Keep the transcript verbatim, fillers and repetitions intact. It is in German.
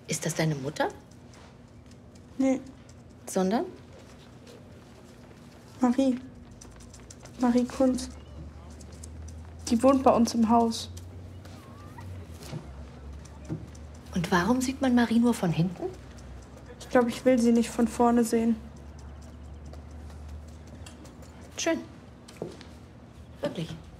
Ist das deine Mutter? Nee. Sondern? Marie. Marie Kunz. Die wohnt bei uns im Haus. Und warum sieht man Marie nur von hinten? Ich glaube, ich will sie nicht von vorne sehen. Schön. Wirklich.